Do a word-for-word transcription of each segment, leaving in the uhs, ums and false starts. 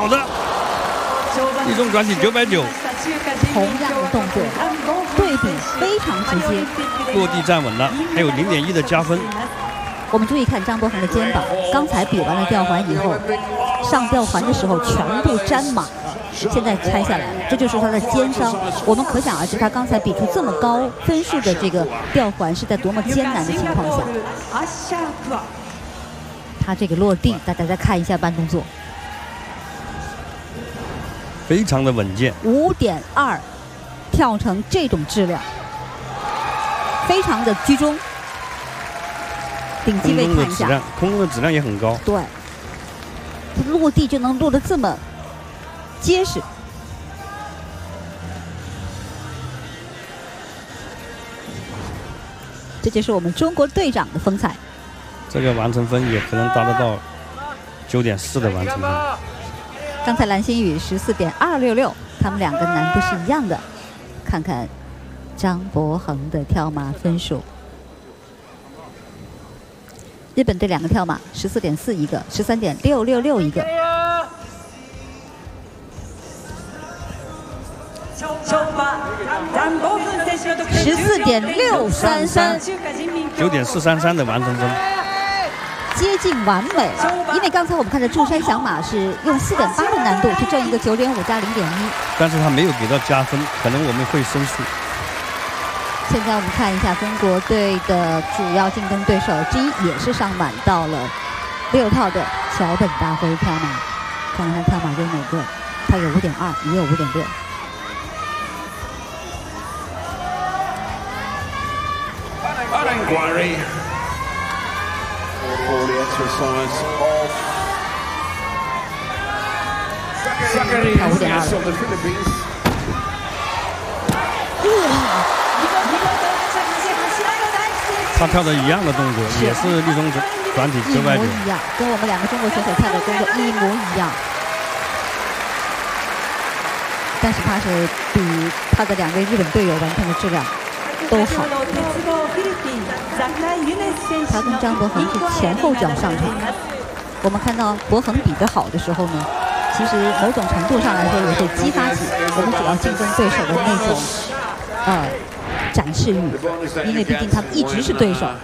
好的，一中转体九百九， 同样的动作，对比非常直接， 落地站稳了，还有零点一的加分。 我们注意看张博恒的肩膀，刚才比完了吊环以后，上吊环的时候全部沾满了，现在拆下来了，这就是他的肩伤。我们可想而知，他刚才比出这么高分数的这个吊环是在多么艰难的情况下。他这个落地，大家再看一下慢动作， 非常的稳健， 五点二，跳成这种质量，非常的居中。顶机位看一下， 空中的质量也很高。 对，他落地就能落得这么结实。这就是我们中国队长的风采。 这个完成分也可能达得到九点四的完成分。 刚才蓝星宇十四点二六六，他们两个难度是一样的。看看张博恒的跳马分数。日本队两个跳马，十四点四一个，十三点六六六一个。十四点六三三， 九点四三三的完成分， 接近完美了。因为刚才我们看的柱山响马是用四点八的难度去挣一个九点五加零点一， 但是他没有给到加分，可能我们会申诉。 现在我们看一下中国队的主要竞争对手之一，也是上满到了六套的桥本大辉跳马，看看他跳马跟哪个？他有五点二，也有五点六。跳五点二了。哇！ 他跳的一样的动作，也是立中转体九百九， 一模一样，跟我们两个中国选手跳的动作一模一样。但是他是比他的两位日本队友完成的质量都好。他跟张博恒是前后脚上场。我们看到博恒比得好的时候呢，其实某种程度上来说也会激发起我们主要竞争对手的那种呃。展示欲，因为毕竟他们一直是对手。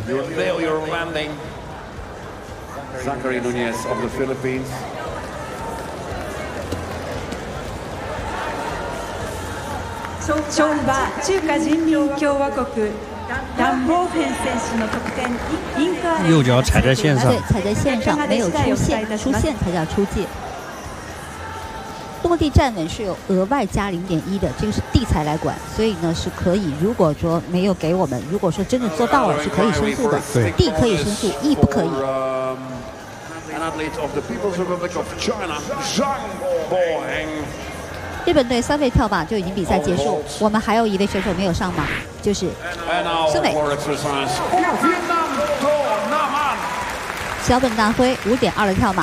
右脚踩在线上， 对，踩在线上没有出线，出线才叫出界。落地站稳是有额外加零点一的，这个是地裁来管，所以呢是可以。如果说没有给我们，如果说真的做到了，是可以申诉的。 对， 地可以申诉，E不可以。日本队三位跳马就已经比赛结束，我们还有一位选手没有上马，就是孙伟。桥本大辉五点二的跳马。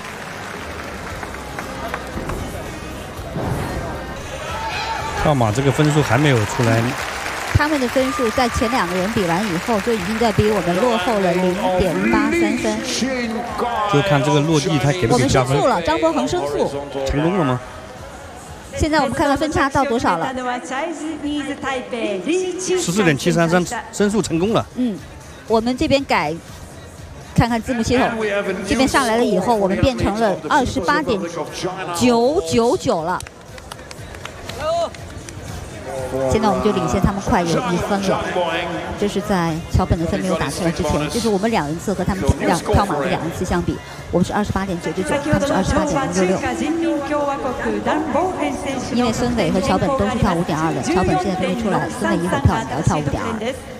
跳马这个分数还没有出来， 他们的分数在前两个人比完以后，就已经在比我们落后了零点八三分。 就看这个落地，他给不给加分？ 我们申诉了，张博恒申诉， 成功了吗？ 现在我们看到分差到多少了？ 十四点七三三，申诉成功了。 嗯，我们这边改。看看字幕系统，这边上来了以后，我们变成了二十八点九九九了。现在我们就领先他们快有一分了，这是在桥本的分没有打出来之前，就是我们两人次和他们两跳马的两人次相比，我们是二十八点九九九，他们是二十八点零六六。因为孙伟和桥本都是跳五点二的，桥本现在分没出来，孙伟一会儿跳也要跳五点二。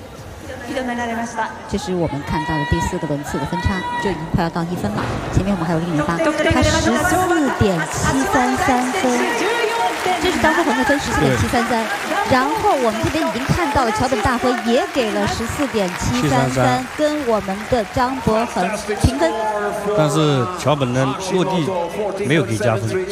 这是我们看到的第四个轮次的分差，就已经快要到一分了。前面我们还有零点八，他十四点七三三分。这是张博恒的分十四点七三三，然后我们这边已经看到了桥本大辉也给了十四点七三三，跟我们的张博恒平分。 但是桥本的落地没有给加分。